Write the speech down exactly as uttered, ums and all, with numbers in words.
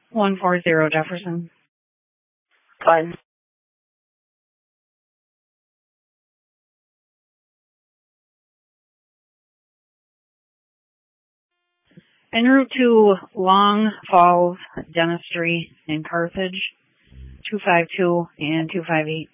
one forty Jefferson. Fine. En route to Long Falls Dentistry in Carthage, two five two and two five eight.